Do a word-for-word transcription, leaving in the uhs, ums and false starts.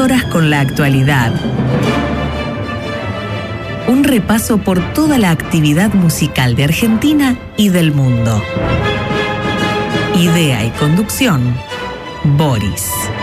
horas con la actualidad. Un repaso por toda la actividad musical de Argentina y del mundo. Idea y conducción, Boris.